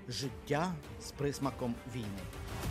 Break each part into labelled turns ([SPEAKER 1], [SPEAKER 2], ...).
[SPEAKER 1] життя з присмаком війни.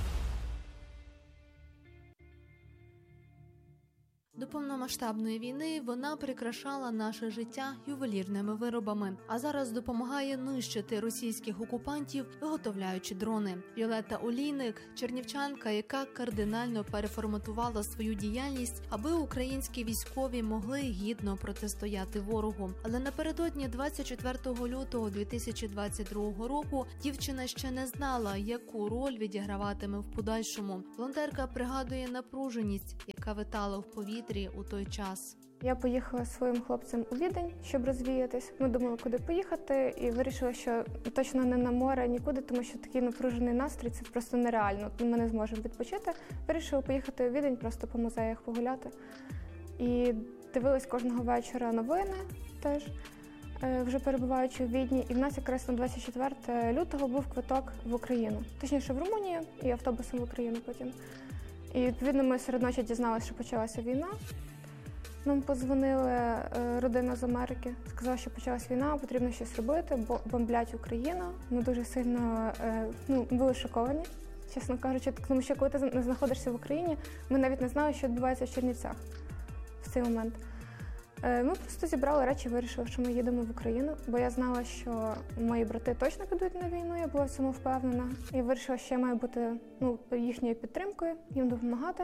[SPEAKER 2] До повномасштабної війни вона прикрашала наше життя ювелірними виробами, а зараз допомагає нищити російських окупантів, виготовляючи дрони. Віолетта Олійник – чернівчанка, яка кардинально переформатувала свою діяльність, аби українські військові могли гідно протистояти ворогу. Але напередодні 24 лютого 2022 року дівчина ще не знала, яку роль відіграватиме в подальшому. Волонтерка пригадує напруженість, яка витала в повітрі у той час.
[SPEAKER 3] Я поїхала зі своїм хлопцем у Відень, щоб розвіятись. Ми думали, куди поїхати, і вирішили, що точно не на море, нікуди, тому що такий напружений настрій – це просто нереально. Ми не зможемо відпочити. Вирішили поїхати у Відень, просто по музеях погуляти. І дивились кожного вечора новини теж, вже перебуваючи у Відні. І в нас якраз на 24 лютого був квиток в Україну. Точніше, в Румунію і автобусом в Україну потім. І, відповідно, ми серед ночі дізналися, що почалася війна. Нам подзвонили родина з Америки, сказали, що почалася війна, потрібно щось робити, бо бомблять Україну. Ми дуже сильно були шоковані, чесно кажучи, тому що коли ти не знаходишся в Україні, ми навіть не знали, що відбувається в Чернівцях в цей момент. Ми просто зібрали речі, вирішили, що ми їдемо в Україну, бо я знала, що мої брати точно підуть на війну, я була в цьому впевнена. І вирішила, що я маю бути їхньою підтримкою, їм допомагати.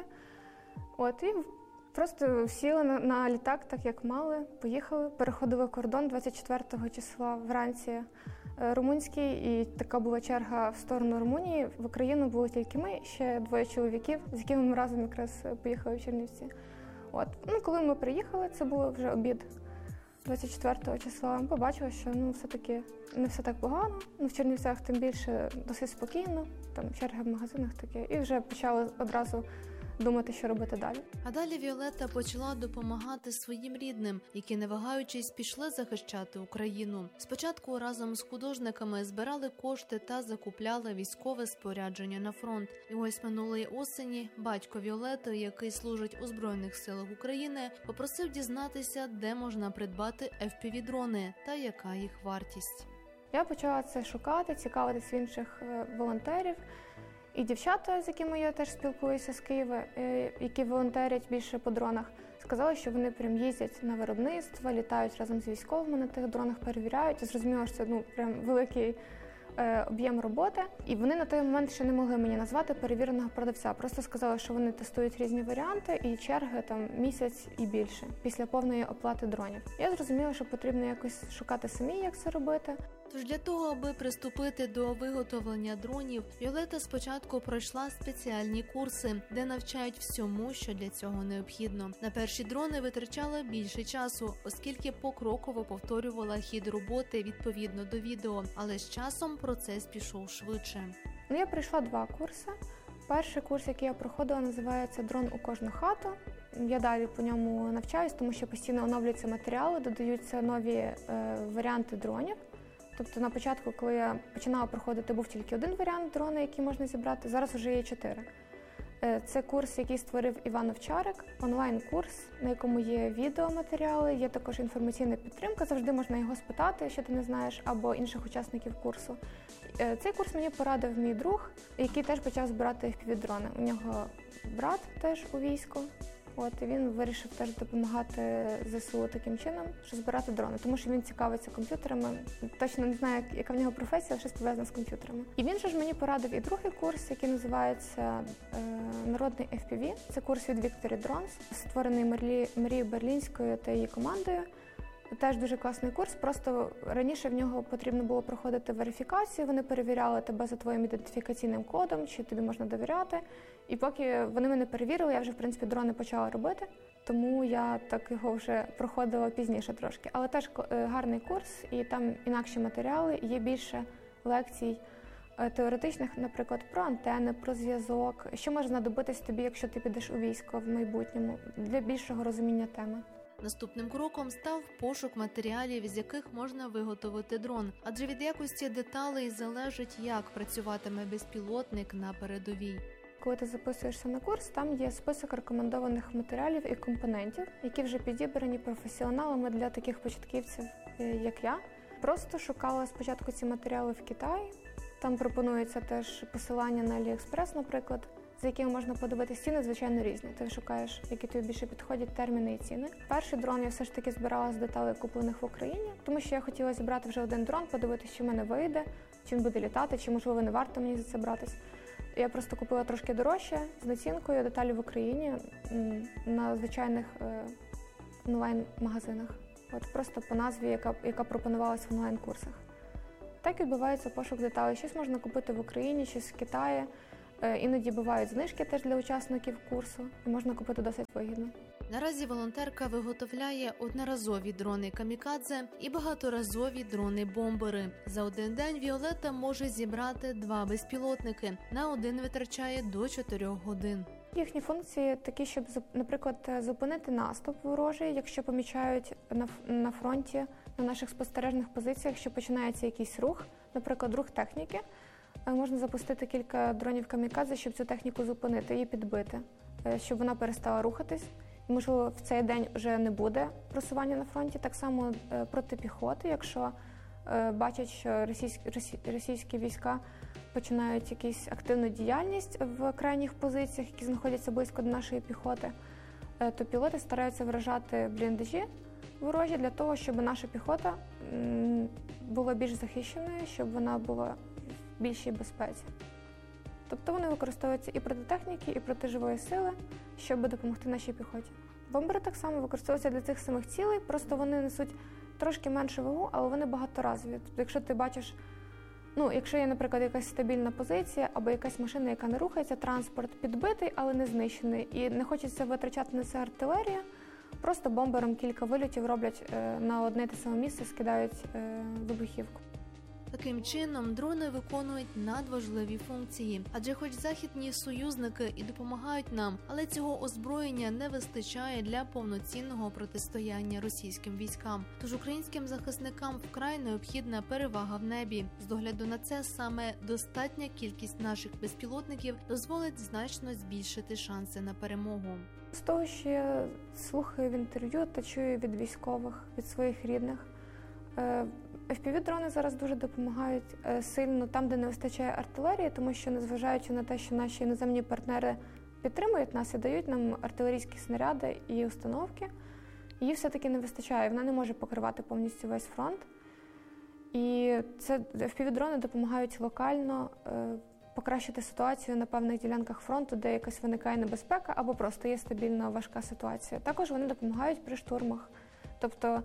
[SPEAKER 3] І просто сіли на літак, так як мали, поїхали, переходили кордон 24 числа вранці румунський, і така була черга в сторону Румунії. В Україну були тільки ми, ще двоє чоловіків, з якими ми разом якраз поїхали в Чернівці. Коли ми приїхали, це було вже обід 24 числа, побачили, що все-таки не все так погано. В Чернівцях тим більше досить спокійно, там черги в магазинах таке, і вже почали одразу думати, що робити далі.
[SPEAKER 2] А далі Віолетта почала допомагати своїм рідним, які, не вагаючись, пішли захищати Україну. Спочатку разом з художниками збирали кошти та закупляли військове спорядження на фронт. І ось минулої осені батько Віолетти, який служить у Збройних силах України, попросив дізнатися, де можна придбати FPV-дрони та яка їх вартість.
[SPEAKER 3] Я почала це шукати, цікавитись в інших волонтерів. І дівчата, з якими я теж спілкуюся з Києва, які волонтерять більше по дронах, сказали, що вони прям їздять на виробництво, літають разом з військовими на тих дронах, перевіряють. Я зрозуміла, що це прям великий об'єм роботи. І вони на той момент ще не могли мені назвати перевіреного продавця. Просто сказали, що вони тестують різні варіанти і черги там місяць і більше після повної оплати дронів. Я зрозуміла, що потрібно якось шукати самі, як це робити.
[SPEAKER 2] Тож для того, аби приступити до виготовлення дронів, Віолетта спочатку пройшла спеціальні курси, де навчають всьому, що для цього необхідно. На перші дрони витрачала більше часу, оскільки покроково повторювала хід роботи відповідно до відео, але з часом процес пішов швидше.
[SPEAKER 3] Я пройшла 2 курси. Перший курс, який я проходила, називається «Дрон у кожну хату». Я далі по ньому навчаюсь, тому що постійно оновлюються матеріали, додаються нові варіанти дронів. Тобто на початку, коли я починала проходити, був тільки один варіант дрона, який можна зібрати, зараз вже є 4. Це курс, який створив Іван Овчарик, онлайн-курс, на якому є відеоматеріали, є також інформаційна підтримка, завжди можна його спитати, що ти не знаєш, або інших учасників курсу. Цей курс мені порадив мій друг, який теж почав збирати FPV-дрони. У нього брат теж у війську. І він вирішив теж допомагати ЗСУ таким чином, що збирати дрони, тому що він цікавиться комп'ютерами. Точно не знаю, яка в нього професія, але щось пов'язане з комп'ютерами. І він же ж мені порадив і другий курс, який називається «Народний FPV». Це курс від Victory Drones, створений Марією Берлінською та її командою. Теж дуже класний курс, просто раніше в нього потрібно було проходити верифікацію, вони перевіряли тебе за твоїм ідентифікаційним кодом, чи тобі можна довіряти. І поки вони мене перевірили, я вже, в принципі, дрони почала робити, тому я так його вже проходила пізніше трошки. Але теж гарний курс, і там інакші матеріали, є більше лекцій теоретичних, наприклад, про антени, про зв'язок, що може знадобитись тобі, якщо ти підеш у військо в майбутньому, для більшого розуміння теми.
[SPEAKER 2] Наступним кроком став пошук матеріалів, з яких можна виготовити дрон. Адже від якості деталей залежить, як працюватиме безпілотник на передовій.
[SPEAKER 3] Коли ти записуєшся на курс, там є список рекомендованих матеріалів і компонентів, які вже підібрані професіоналами для таких початківців, як я. Просто шукала спочатку ці матеріали в Китаї, Там пропонується теж посилання на AliExpress, наприклад, за якими можна подивитися. Ціни, звичайно, різні. Ти шукаєш, які тобі більше підходять терміни і ціни. Перший дрон я все ж таки збирала з деталей, куплених в Україні, тому що я хотіла зібрати вже один дрон, подивитися, чи в мене вийде, чи він буде літати, чи, можливо, не варто мені за це братись. Я просто купила трошки дорожче, з націнкою, деталі в Україні, на звичайних онлайн-магазинах. От просто по назві, яка пропонувалась в онлайн-курсах. Так відбувається пошук деталей. Щось можна купити в Україні, щось в Китаї. Іноді бувають знижки теж для учасників курсу, і можна купити досить вигідно.
[SPEAKER 2] Наразі волонтерка виготовляє одноразові дрони камікадзе і багаторазові дрони-бомбери. За один день Віолетта може зібрати 2 безпілотники. На один витрачає до 4 годин.
[SPEAKER 3] Їхні функції такі, щоб, наприклад, зупинити наступ ворожий, якщо помічають на фронті, на наших спостережних позиціях, що починається якийсь рух, наприклад, рух техніки, можна запустити кілька дронів камікадзе, щоб цю техніку зупинити і підбити, щоб вона перестала рухатись. І, можливо, в цей день вже не буде просування на фронті. Так само проти піхоти, якщо бачать, що російські війська починають якусь активну діяльність в крайніх позиціях, які знаходяться близько до нашої піхоти, то пілоти стараються вражати бліндажі ворожі для того, щоб наша піхота була більш захищеною, щоб вона була в більшій безпеці. Тобто вони використовуються і проти техніки, і проти живої сили, щоб допомогти нашій піхоті. Бомбери так само використовуються для цих самих цілей, просто вони несуть трошки меншу вагу, але вони багаторазові. Тобто, якщо ти бачиш, якщо є, наприклад, якась стабільна позиція або якась машина, яка не рухається, транспорт підбитий, але не знищений, і не хочеться витрачати на це артилерію, просто бомбером кілька вильотів роблять на одне те саме місце, скидають вибухівку.
[SPEAKER 2] Таким чином, дрони виконують надважливі функції, адже хоч західні союзники і допомагають нам, але цього озброєння не вистачає для повноцінного протистояння російським військам. Тож українським захисникам вкрай необхідна перевага в небі. З догляду на це саме достатня кількість наших безпілотників дозволить значно збільшити шанси на перемогу.
[SPEAKER 3] З того, що я слухаю в інтерв'ю та чую від військових, від своїх рідних, FPV-дрони зараз дуже допомагають сильно там, де не вистачає артилерії, тому що, незважаючи на те, що наші іноземні партнери підтримують нас і дають нам артилерійські снаряди і установки, її все-таки не вистачає, вона не може покривати повністю весь фронт. І це FPV-дрони допомагають локально покращити ситуацію на певних ділянках фронту, де якась виникає небезпека або просто є стабільна важка ситуація. Також вони допомагають при штурмах. Тобто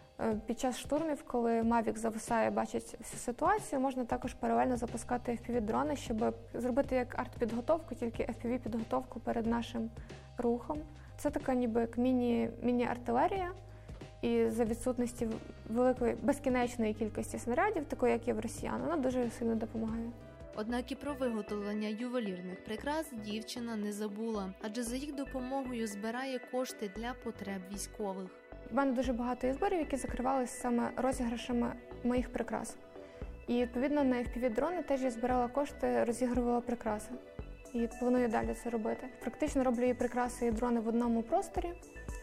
[SPEAKER 3] під час штурмів, коли Mavic зависає, бачить всю ситуацію, можна також паралельно запускати FPV-дрони, щоб зробити як артпідготовку, тільки FPV-підготовку перед нашим рухом. Це така ніби як міні-артилерія, і за відсутності великої безкінечної кількості снарядів, такої як є в росіян, вона дуже сильно допомагає.
[SPEAKER 2] Однак і про виготовлення ювелірних прикрас дівчина не забула, адже за їх допомогою збирає кошти для потреб військових.
[SPEAKER 3] У мене дуже багато є зборів, які закривалися саме розіграшами моїх прикрас. І, відповідно, на FPV-дрони теж я збирала кошти, розігрувала прикраси. І планую далі це робити. Практично роблю і прикраси, і дрони в одному просторі.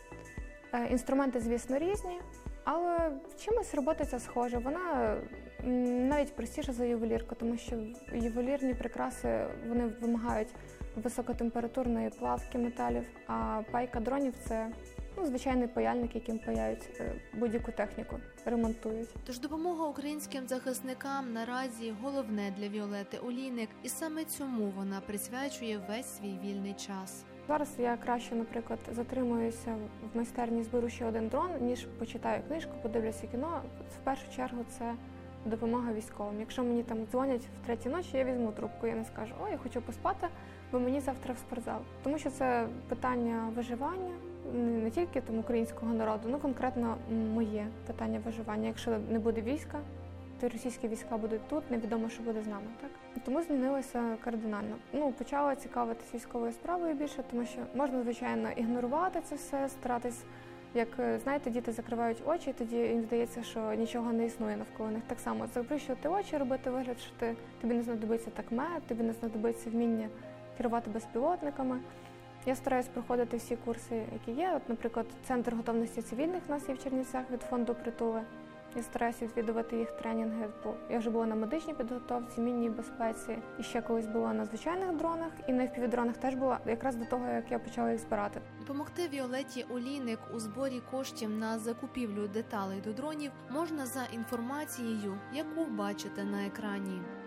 [SPEAKER 3] Інструменти, звісно, різні, але в чимось робота ця схожа. Вона навіть простіша за ювелірку, тому що ювелірні прикраси, вони вимагають високотемпературної плавки металів, а пайка дронів – це звичайний паяльник, яким паяють будь-яку техніку, ремонтують.
[SPEAKER 2] Тож допомога українським захисникам наразі головне для Віолетти Олійник, і саме цьому вона присвячує весь свій вільний час.
[SPEAKER 3] Зараз я краще, наприклад, затримуюся в майстерні, зберу ще один дрон, ніж почитаю книжку, подивлюся кіно. В першу чергу це допомога військовим. Якщо мені там дзвонять в 3-й ночі, я візьму трубку, я не скажу, я хочу поспати, бо мені завтра в спортзал. Тому що це питання виживання, не тільки там українського народу, конкретно моє питання виживання. Якщо не буде війська, то російські війська будуть тут, невідомо, що буде з нами. Так? Тому змінилося кардинально. Почала цікавитися військовою справою більше, тому що можна, звичайно, ігнорувати це все, старатись, як, знаєте, діти закривають очі, і тоді їм здається, що нічого не існує навколо них. Так само заплющувати очі, робити вигляд, що тобі не знадобиться такмет, тобі не знадобиться вміння керувати безпілотниками. Я стараюсь проходити всі курси, які є. Наприклад, Центр готовності цивільних у нас є в Чернівцях від фонду «Притули». Я стараюся відвідувати їх тренінги, бо я вже була на медичній підготовці, мінній безпеці, і ще колись була на звичайних дронах, і на FPV-дронах теж була якраз до того, як я почала їх збирати.
[SPEAKER 2] Допомогти Віолетті Олійник у зборі коштів на закупівлю деталей до дронів можна за інформацією, яку бачите на екрані.